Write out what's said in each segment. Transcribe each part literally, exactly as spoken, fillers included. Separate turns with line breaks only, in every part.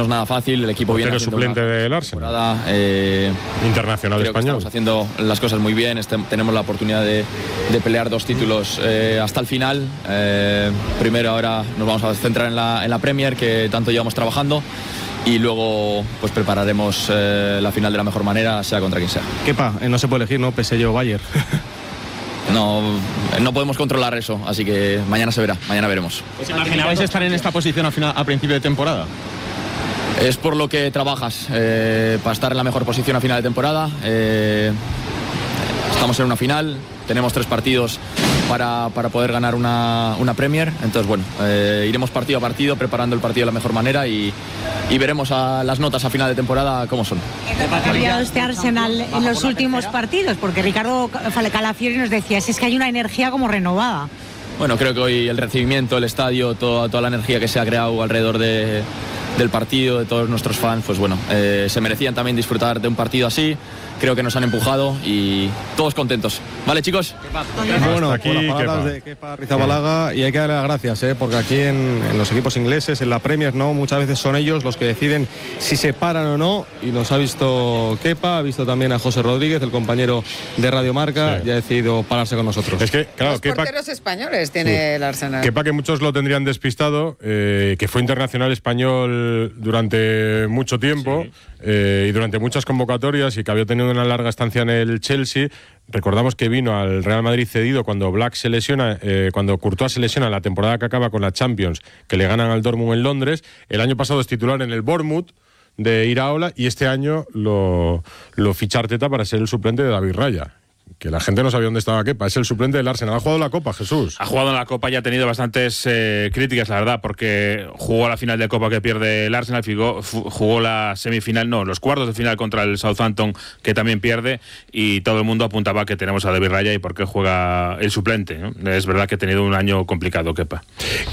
nada fácil, el equipo viene haciendo
suplente
una
del Arsenal.
Eh,
Internacional
creo
español.
Que estamos haciendo las cosas muy bien, este, tenemos la oportunidad de, de pelear dos títulos eh, hasta el final. Eh, primero ahora nos vamos a centrar en la, en la Premier, que tanto llevamos trabajando, y luego pues prepararemos eh, la final de la mejor manera, sea contra quien sea.
Kepa, eh, no se puede elegir, ¿no? P S G o Bayern.
No, no podemos controlar eso, así que mañana se verá, mañana veremos.
¿Os imaginabais estar en esta posición a, final, a principio de temporada?
Es por lo que trabajas, eh, para estar en la mejor posición a final de temporada. Eh, estamos en una final, tenemos tres partidos para, para poder ganar una, una Premier. Entonces, bueno, eh, iremos partido a partido, preparando el partido de la mejor manera y, y veremos a las notas a final de temporada cómo son.
¿Ha cambiado este Arsenal en los últimos partidos? Porque Ricardo Calafiori nos decía, si es que hay una energía como renovada.
Bueno, creo que hoy el recibimiento, el estadio, toda, toda la energía que se ha creado alrededor de, del partido, de todos nuestros fans, pues bueno, eh, se merecían también disfrutar de un partido así. Creo que nos han empujado y todos contentos. ¿Vale, chicos?
Bueno,
aquí,
por las palabras
Kepa.
de Kepa Arrizabalaga, y hay que darle las gracias, ¿eh? Porque aquí en, en los equipos ingleses, en la Premier, ¿no? Muchas veces son ellos los que deciden si se paran o no, y nos ha visto Kepa, ha visto también a José Rodríguez, el compañero de Radio Marca,
Sí.
y ha decidido pararse con nosotros.
Es que, claro,
Los
Kepa,
porteros españoles tiene
Sí.
el Arsenal.
Kepa, que muchos lo tendrían despistado, eh, que fue internacional español durante mucho tiempo, sí. eh, y durante muchas convocatorias, y que había tenido una larga estancia en el Chelsea. Recordamos que vino al Real Madrid cedido cuando Black se lesiona, eh, cuando Courtois se lesiona la temporada que acaba con la Champions, que le ganan al Dortmund en Londres. El año pasado es titular en el Bournemouth de Iraola, y este año lo, lo ficha Arteta para ser el suplente de David Raya. Que la gente no sabía dónde estaba Kepa, es el suplente del Arsenal. Ha jugado la Copa, Jesús.
Ha jugado en la Copa y ha tenido bastantes eh, críticas, la verdad, porque jugó la final de Copa que pierde el Arsenal, jugó, jugó la semifinal, no, los cuartos de final contra el Southampton, que también pierde, y todo el mundo apuntaba que tenemos a David Raya y por qué juega el suplente, ¿no? Es verdad que ha tenido un año complicado, Kepa.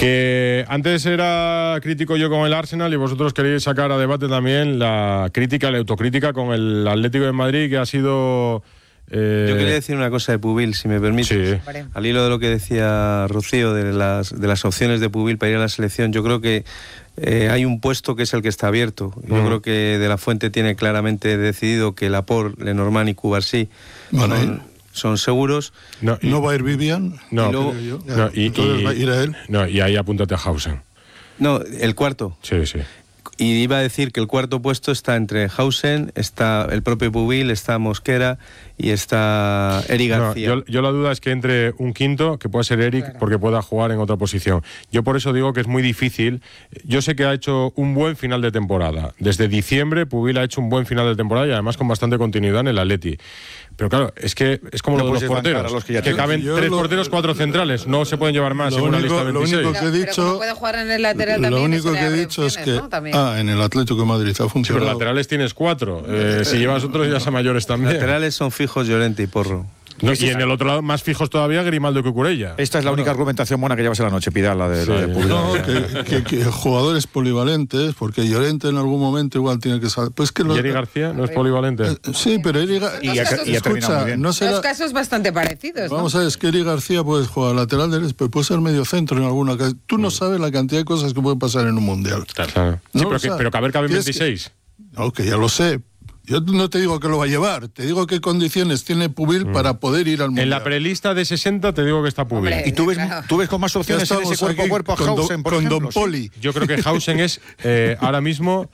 Que antes era crítico yo con el Arsenal, y vosotros queréis sacar a debate también la crítica, la autocrítica con el Atlético de Madrid, que ha sido...
Eh... Yo quería decir una cosa de Pubil, si me permites.
Sí.
Al hilo de lo que decía Rocío de las, de las opciones de Pubil para ir a la selección, yo creo que eh, hay un puesto que es el que está abierto. Yo mm. creo que De La Fuente tiene claramente decidido que Laporte, Lenormand y Cubarsí
bueno,
son, son seguros.
No, y, ¿No va a ir Vivian?
No,
y luego,
no, y,
entonces
y,
va a ir a él.
No, y ahí apúntate a Hausen.
No, el cuarto.
Sí, sí.
Y iba a decir que el cuarto puesto está entre Hausen, está el propio Pubil, está Mosquera y está Eric García.
No, yo, yo la duda es que entre un quinto, que pueda ser Eric, claro, porque pueda jugar en otra posición. Yo por eso digo que es muy difícil. Yo sé que ha hecho un buen final de temporada. Desde diciembre Pubil ha hecho un buen final de temporada y además con bastante continuidad en el Atleti. Pero claro, es que es como no lo de los porteros, los que, ya que caben yo tres lo, porteros, cuatro centrales, no se pueden llevar más en único, una lista de veintiséis.
Lo único que he dicho,
pero puede jugar en el lateral
lo
también,
único que he dicho es que
¿no?
ah, en el Atlético de Madrid ha funcionado.
Sí, pero laterales tienes cuatro, eh, si llevas otros ya son mayores también.
Laterales son fijos Llorente y Porro.
No, y en el otro lado, más fijos todavía, Grimaldo y Cucurella.
Esta es la bueno, única argumentación buena que llevas en la noche, Pidal, la de, sí. la de Pubil.
No, que, que, que jugadores polivalentes, porque Llorente en algún momento igual tiene que saber. Pues que
lo, ¿Y Eric García no es polivalente?
Eh, sí, pero Eric García.
Y, y, y escucha, no será, dos casos bastante parecidos.
Vamos
¿no?
a ver, es que Eric García puede jugar lateral derecho, pero puede ser medio centro en alguna casa. Tú no sabes la cantidad de cosas que pueden pasar en un mundial.
Claro. Sí,
no
pero, que, pero caber caben veintiséis.
Que, no, que ya lo sé. Yo no te digo que lo va a llevar, te digo qué condiciones tiene Pubil mm. para poder ir al mundial.
En la prelista de sesenta te digo que está Pubil.
Hombre, ¿y tú ves, claro. tú ves con más opciones en ese cuerpo a cuerpo a Hausen, por
con
ejemplo?
Don Poli.
Sí. Yo creo que Hausen es eh, ahora mismo,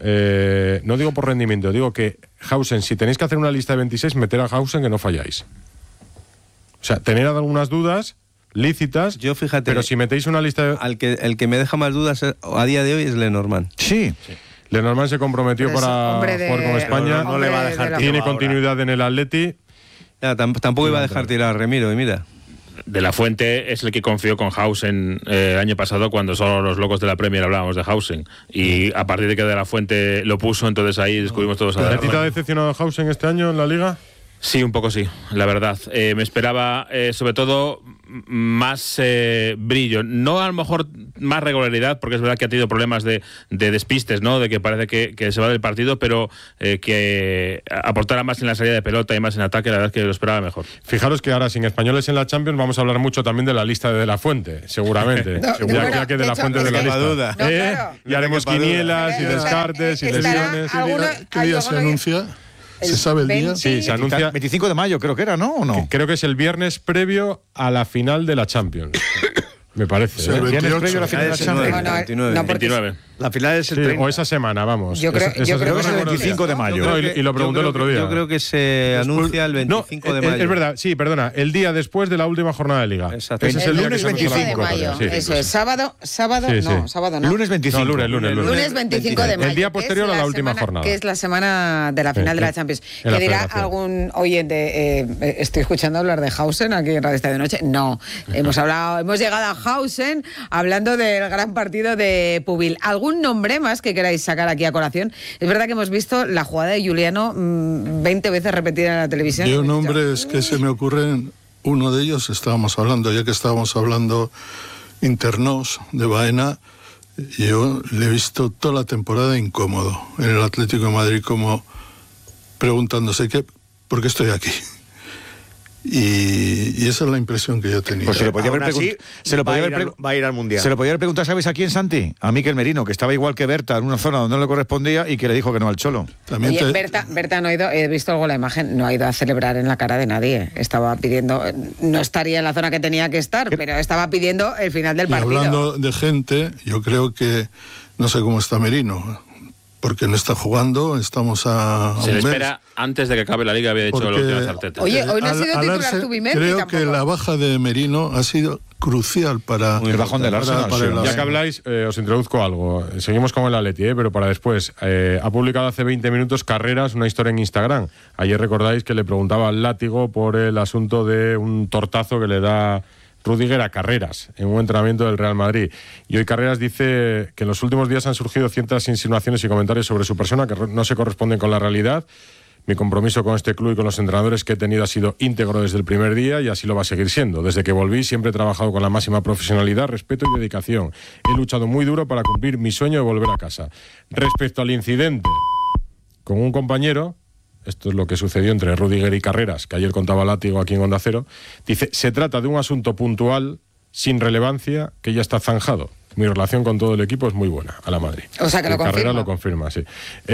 eh, no digo por rendimiento, digo que Hausen, si tenéis que hacer una lista de veintiséis, meter a Hausen que no falláis. O sea, tener algunas dudas lícitas,
yo fíjate,
pero si metéis una lista de...
al que el que me deja más dudas a día de hoy es Lenormand.
Sí.
sí. Lenormand se comprometió
pues
para
de,
jugar con España,
no, no le va a dejar
tiene continuidad ahora en el Atleti.
Ya, tampoco iba a dejar tirar a Remiro, y mira.
De La Fuente es el que confió con Hausen eh, el año pasado, cuando solo los locos de la Premier hablábamos de Hausen, y a partir de que De La Fuente lo puso, entonces ahí descubrimos todos a
¿A ti te ha decepcionado Hausen este año en la Liga?
Sí, un poco sí, la verdad. Eh, me esperaba, eh, sobre todo, más eh, brillo. No a lo mejor más regularidad, porque es verdad que ha tenido problemas de, de despistes, ¿no? De que parece que, que se va del partido, pero eh, que aportara más en la salida de pelota y más en ataque, la verdad es que lo esperaba mejor.
Fijaros que ahora, sin españoles en la Champions, vamos a hablar mucho también de la lista de De La Fuente, seguramente.
No,
Seguro
bueno,
ya que De La
hecho,
Fuente
es
de la
que
lista.
duda.
No,
¿Eh?
claro.
Y haremos quinielas y
Estará-
descartes y
estará
lesiones.
alguno-
¿Qué día
Ay,
se
luego lo-
anuncia? ¿Se sabe el día?
veinte.
Sí, se anuncia.
veinticinco de mayo creo que era, ¿no? ¿O no?
Creo que es el viernes previo a la final de la Champions. Me parece.
Sí, el
¿eh?
Viernes
veintiocho.
previo a la final de la Champions.
No, no,
veintinueve.
no, porque-
veintinueve.
La final es el
Sí,
treinta.
o esa semana, vamos.
Yo creo-
Esa-
yo
esa
creo
que es el
semana-
veinticinco de mayo.
No, y, y lo pregunté el otro día.
Yo creo que se anuncia el veinticinco
No,
de
es-
mayo.
Es verdad, sí, perdona, el día después de la última jornada de Liga.
Exacto.
Ese es el,
El
día
lunes
que se anuncia la
veinticinco
de mayo.
convocatoria, sí.
Eso es. Sábado, sábado,
Sí,
no,
sí.
sábado no.
Lunes veinticinco.
No, lunes, lunes, lunes.
Lunes veinticinco de mayo.
El día
que es
posterior a la última
semana-
jornada.
Que es la semana de la final
Sí,
de la
en-
Champions.
en la
Que dirá
Federación.
algún oyente, eh, eh, estoy escuchando hablar de Hausen aquí en Radio Estadio Noche. No, hemos hablado, hemos llegado a Hausen hablando del gran partido de Pubil. ¿Algún nombre más que queráis sacar aquí a colación? Es verdad que hemos visto la jugada de Juliano mmm, veinte veces repetida en la televisión.
Yo nombres que se me ocurren, uno de ellos estábamos hablando, ya que estábamos hablando internos de Baena, yo le he visto toda la temporada incómodo en el Atlético de Madrid, como preguntándose qué, ¿por qué estoy aquí? Y, y esa es la impresión que yo tenía.
Pues se lo podía haber
Aún así,
preguntado. Se lo
va,
podía
a
haber
ir al,
pregu-
va a ir al Mundial.
Se lo podía haber preguntado, ¿sabes a quién, Santi? A Mikel Merino, que estaba igual que Berta en una zona donde no le correspondía y que le dijo que no al Cholo.
También
Oye,
te-
Berta, Berta no ha ido, he visto algo la imagen, no ha ido a celebrar en la cara de nadie. Estaba pidiendo, no estaría en la zona que tenía que estar, pero estaba pidiendo el final del
y
partido.
hablando de gente, yo creo que no sé cómo está Merino, porque no está jugando, estamos a, a
Se le
un mes.
espera antes de que acabe la Liga, había dicho
Porque-
la última Arteta.
Oye, hoy no ha
Al-
sido
al
titular
Arse-
Zubimendi
Creo
tampoco.
que la baja de Merino ha sido crucial para
El bajón del
para-
Arsenal,
para
sí.
el
Ya que
Arsenal.
habláis, eh, os introduzco algo. Seguimos con el Atleti, eh, pero para después. Eh, ha publicado hace veinte minutos Carreras, una historia en Instagram. Ayer recordáis que le preguntaba al Látigo por el asunto de un tortazo que le da Rüdiger a Carreras en un entrenamiento del Real Madrid. Y hoy Carreras dice que en los últimos días han surgido ciertas insinuaciones y comentarios sobre su persona que no se corresponden con la realidad. Mi compromiso con este club y con los entrenadores que he tenido ha sido íntegro desde el primer día y así lo va a seguir siendo. Desde que volví siempre he trabajado con la máxima profesionalidad, respeto y dedicación. He luchado muy duro para cumplir mi sueño de volver a casa. Respecto al incidente con un compañero, esto es lo que sucedió entre Rüdiger y Carreras, que ayer contaba Látigo aquí en Onda Cero, dice, se trata de un asunto puntual, sin relevancia, que ya está zanjado. Mi relación con todo el equipo es muy buena, a la Madrid.
O sea, que lo
Carreras
confirma.
lo confirma, sí.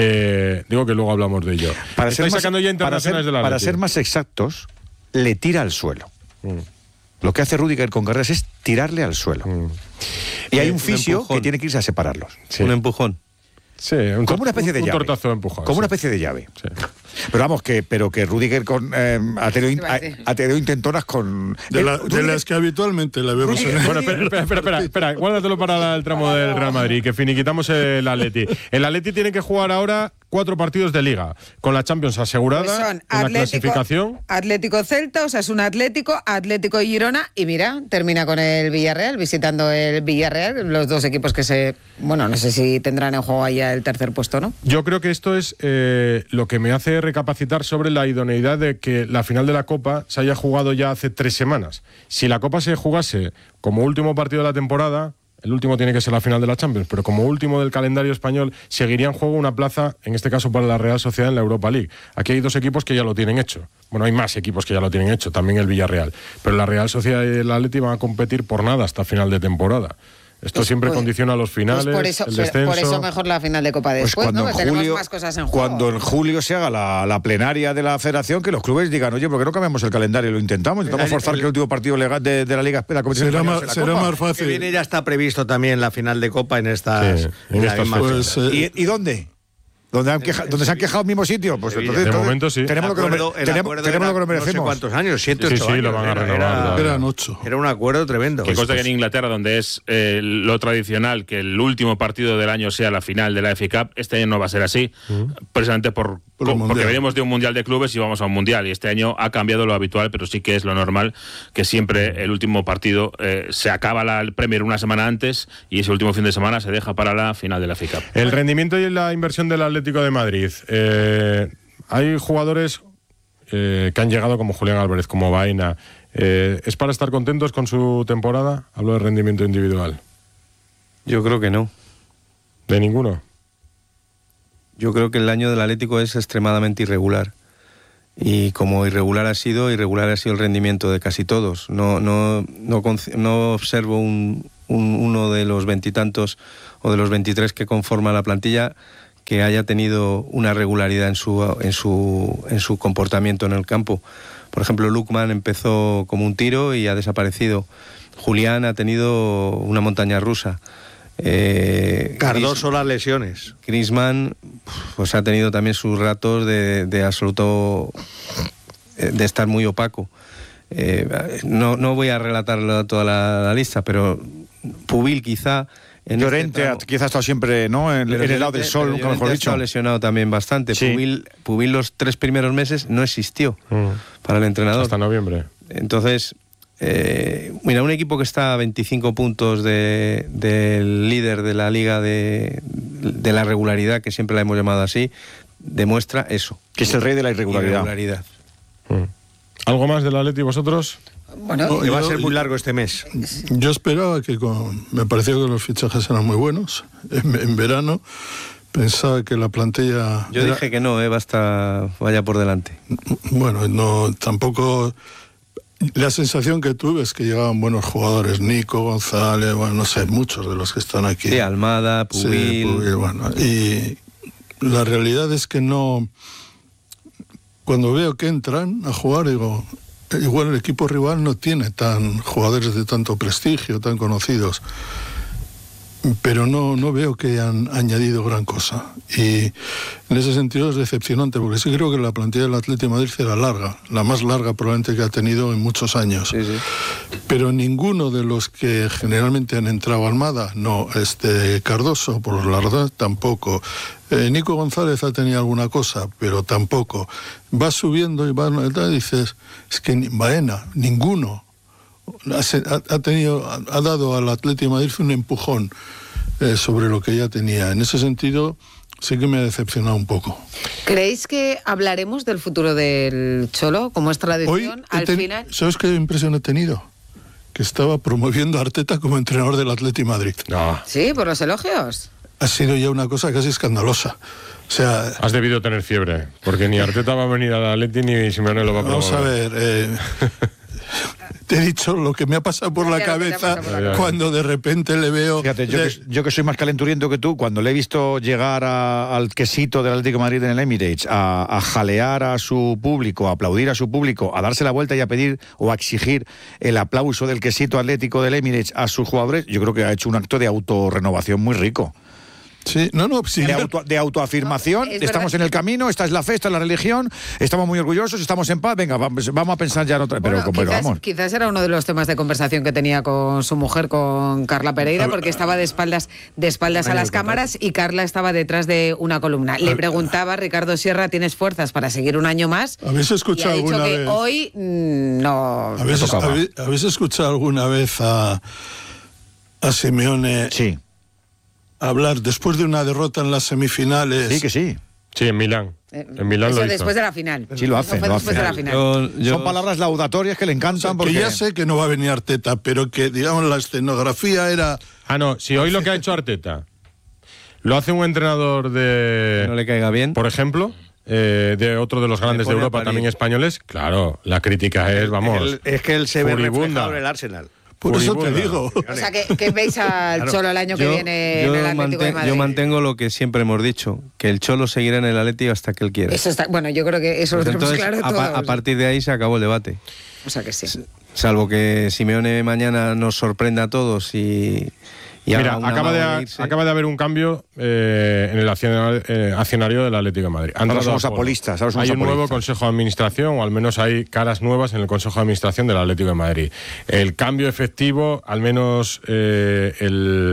Eh, digo que luego hablamos de ello.
Para ser,
Estáis
más,
sacando ya
para,
internacionales
ser,
de la
para
Atleti.
ser más exactos, le tira al suelo.
Mm.
Lo que hace Rüdiger con Carreras es tirarle al suelo.
Mm.
Y hay
Sí,
un
un
fisio
empujón.
que tiene que irse a separarlos.
Sí.
Un empujón.
Sí, un,
Como una
tor-
especie de
un,
llave.
un tortazo de empujón.
Como
sí.
una especie de llave.
Sí.
Pero vamos, que pero que Rüdiger con, eh, ha, tenido,
iba a decir.
ha, ha tenido intentonas con...
De, la-
Eh,
de
Rüdiger-
las que habitualmente la vemos en el...
Bueno, espera, espera, espera, espera, espera, guárdatelo para el tramo del Real Madrid, que finiquitamos el Atleti. El Atleti tiene que jugar ahora cuatro partidos de Liga, con la Champions asegurada,
Pues son
en la
Atlético,
clasificación.
Atlético Celta, Osasuna Atlético, Atlético Girona y mira, termina con el Villarreal, visitando el Villarreal, los dos equipos que se, bueno, no sé si tendrán en juego allá el tercer puesto, ¿no?
Yo creo que esto es eh, lo que me hace recapacitar sobre la idoneidad de que la final de la Copa se haya jugado ya hace tres semanas. Si la Copa se jugase como último partido de la temporada, el último tiene que ser la final de la Champions, pero como último del calendario español, seguiría en juego una plaza, en este caso para la Real Sociedad en la Europa League. Aquí hay dos equipos que ya lo tienen hecho. Bueno, hay más equipos que ya lo tienen hecho, también el Villarreal. Pero la Real Sociedad y el Atleti van a competir por nada hasta final de temporada. Esto
Pues,
siempre
pues,
condiciona los finales,
Pues por eso,
el
pero
descenso.
por eso mejor la final de Copa
Pues
después,
cuando,
¿no?
en
Que tenemos
julio,
más cosas en juego.
cuando en julio se haga la, la plenaria de la federación, que los clubes digan, oye, ¿por qué no cambiamos el calendario? Lo intentamos, intentamos forzar que el último partido legal de, de la Liga de la competición
Será,
española
más,
sea la
será
Copa.
más fácil.
Que viene ya está previsto también la final de Copa en estas...
Sí, en
en la
estas
misma
fechas.
fecha.
Pues, eh,
¿Y, y dónde? ¿Dónde, han queja- ¿Dónde se han quejado al mismo sitio? Pues
De
entonces, entonces
momento sí.
Tenemos, lo que, nos
Acuerdo-
mere-
el
tenemos,
acuerdo
tenemos lo que nos
era
merecemos.
No sé cuántos años, siete,
Sí,
ocho
sí,
años.
lo van a
Era-
renovar,
era-
ya.
Eran ocho.
Era un acuerdo tremendo.
Que consta que en Inglaterra, donde es eh, lo tradicional que el último partido del año sea la final de la F A Cup, este año no va a ser así, precisamente por,
Por el
co- porque
Mundial.
venimos de un Mundial de clubes y vamos a un Mundial, y este año ha cambiado lo habitual, pero sí que es lo normal que siempre el último partido eh, se acaba la, el Premier una semana antes y ese último fin de semana se deja para la final de la F A Cup.
El rendimiento y la inversión del Atlético de Madrid. Eh, hay jugadores eh, que han llegado como Julián Álvarez, como Baena. Eh, ¿Es para estar contentos con su temporada? Hablo de rendimiento individual.
Yo creo que no.
¿De ninguno?
Yo creo que el año del Atlético es extremadamente irregular. Y como irregular ha sido, irregular ha sido el rendimiento de casi todos. No, no, no, no observo un, un, uno de los veintitantos o de los veintitrés que conforman la plantilla que haya tenido una regularidad en su, en su, en su comportamiento en el campo. Por ejemplo, Lukman empezó como un tiro y ha desaparecido. Julián ha tenido una montaña rusa. Eh,
Cardoso las lesiones.
Griezmann pues ha tenido también sus ratos de, de absoluto de estar muy opaco. Eh, no, no voy a relatar toda la, la lista, pero Pubil quizá en
Llorente
este
quizá ha estado siempre, ¿no?, en, en el lado del sol, nunca mejor dicho.
Ha lesionado también bastante.
Sí.
Pubil, Pubil los tres primeros meses no existió mm. para el entrenador.
Hasta noviembre.
Entonces, eh, mira, un equipo que está a veinticinco puntos de, del líder de la liga de, de la regularidad, que siempre la hemos llamado así, demuestra eso.
Que es el rey de la irregularidad.
irregularidad.
Mm. ¿Algo más del Atleti vosotros?
Bueno, no, que va yo, a ser muy largo este mes.
Yo esperaba que con, me parecía que los fichajes eran muy buenos en, en verano. Pensaba que la plantilla...
Yo era... dije que no, eh, basta, vaya por delante.
Bueno, no, tampoco... La sensación que tuve es que llegaban buenos jugadores, Nico, González, bueno, no sé, muchos de los que están aquí.
Sí, Almada, Pubil...
Sí, Pubil, bueno, y la realidad es que no... Cuando veo que entran a jugar, digo, igual el equipo rival no tiene tan jugadores de tanto prestigio, tan conocidos, pero no, no veo que han añadido gran cosa. Y en ese sentido es decepcionante, porque sí creo que la plantilla del Atlético de Madrid era larga, la más larga probablemente que ha tenido en muchos años.
Sí, sí.
Pero ninguno de los que generalmente han entrado, Almada, no, este Cardoso, por la verdad, tampoco. Eh, Nico González ha tenido alguna cosa, pero tampoco. Va subiendo y va, y dices, es que Baena, ninguno. Ha, ha, tenido, ha dado al Atlético de Madrid un empujón eh, sobre lo que ya tenía. En ese sentido, sí que me ha decepcionado un poco.
¿Creéis que hablaremos del futuro del Cholo, como es tradición, al ten... final?
¿Sabes qué impresión he tenido? Que estaba promoviendo a Arteta como entrenador del Atlético de Madrid.
No.
Sí, por los elogios.
Ha sido ya una cosa casi escandalosa. O sea,
has debido tener fiebre, porque ni Arteta va a venir al Atleti ni Simeone lo va a promover.
Vamos a ver... Eh... Te he dicho lo que me ha pasado por la cabeza por la cuando de repente le veo...
Fíjate, yo, de... que, yo que soy más calenturiento que tú, cuando le he visto llegar a, al quesito del Atlético de Madrid en el Emirates, a, a jalear a su público, a aplaudir a su público, a darse la vuelta y a pedir o a exigir el aplauso del quesito atlético del Emirates a sus jugadores, yo creo que ha hecho un acto de autorrenovación muy rico.
Sí, no, no, sí,
de, auto, de autoafirmación, no, estamos en el camino, esta es la fe, esta es la religión, estamos muy orgullosos, estamos en paz, venga, vamos, vamos a pensar ya en otra... Pero,
bueno,
pero
quizás,
vamos.
Quizás era uno de los temas de conversación que tenía con su mujer, con Carla Pereira, porque estaba de espaldas, de espaldas a las cámaras y Carla estaba detrás de una columna. Le preguntaba, Ricardo Sierra, ¿tienes fuerzas para seguir un año más?
¿Habéis escuchado
y ha dicho
alguna
que
vez?
Hoy no...
¿Habéis,
no
¿habéis, ¿Habéis escuchado alguna vez a, a Simeone?
Sí.
Hablar después de una derrota en las semifinales.
Sí, que sí.
Sí, en Milán. En Milán
Eso
lo hizo.
después de la final.
Sí, lo hace.
No fue
lo
después
hace.
de la final.
Yo, yo...
Son palabras laudatorias que le encantan. Porque...
Que ya sé que no va a venir Arteta, pero que, digamos, la escenografía era...
Ah, no, si hoy lo que ha hecho Arteta lo hace un entrenador de...
no le caiga bien.
Por ejemplo... Eh, de otro de los grandes de Europa, también españoles, claro, la crítica es, vamos...
El, es que él se ve
furibunda.
reflejado en el Arsenal.
Por
Furibunda.
eso te digo.
O sea, que, que veis al
claro.
Cholo el año
yo,
que viene
yo
en el Atlético
manten,
de Madrid.
Yo mantengo lo que siempre hemos dicho, que el Cholo seguirá en el Atlético hasta que él quiera.
Eso está, bueno, yo creo que eso
pues
lo tenemos
entonces,
claro todos.
A, a partir de ahí se acabó el debate.
O sea que sí.
Salvo que Simeone mañana nos sorprenda a todos y... y
Mira, acaba de,
de
acaba de haber un cambio eh, en el accionario, eh, accionario del Atlético de Madrid.
Ahora somos apolistas. Ahora somos
hay un
apolistas.
nuevo Consejo de Administración, o al menos hay caras nuevas en el Consejo de Administración del Atlético de Madrid. El cambio efectivo, al menos eh, el,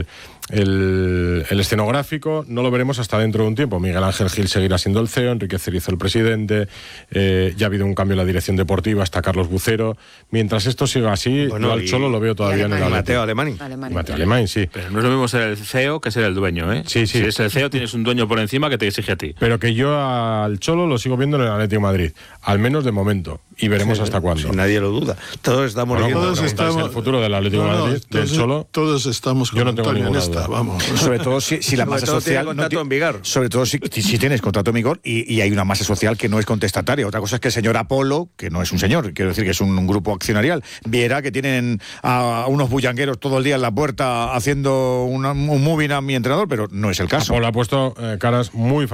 el, el escenográfico no lo veremos hasta dentro de un tiempo. Miguel Ángel Gil seguirá siendo el C E O, Enrique Cerizo el presidente, eh, ya ha habido un cambio en la dirección deportiva, hasta Carlos Bucero. Mientras esto siga así, bueno, yo al Cholo lo veo todavía en el Atlético.
Mateo Alemany.
Mateo Alemany, sí.
Pero no es lo mismo ser el C E O que ser el dueño, ¿eh?
Sí, sí.
Si es el C E O tienes un dueño por encima que te exige a ti.
Pero que yo al Cholo lo sigo viendo en el Atlético de Madrid, al menos de momento, y veremos
Sí,
hasta cuándo.
Si nadie lo duda. Todos estamos
Bueno,
viendo.
todos estamos-
el futuro del Atlético de
No, no,
Madrid, del
todos-
Cholo.
Todos estamos con
Yo no tengo
Antonio en
ninguna
esta,
duda.
vamos.
Sobre todo si, si la
Sobre
masa
todo tiene
social.
contrato
ti-
en vigor.
Sobre todo si, si tienes contrato en vigor y, y hay una masa social que no es contestataria. Otra cosa es que el señor Apolo, que no es un señor, quiero decir que es un, un grupo accionarial, viera que tienen a, a unos bullangueros todo el día en la puerta haciendo una, un moving a mi entrenador, pero no es el caso.
Apolo ha puesto eh, caras muy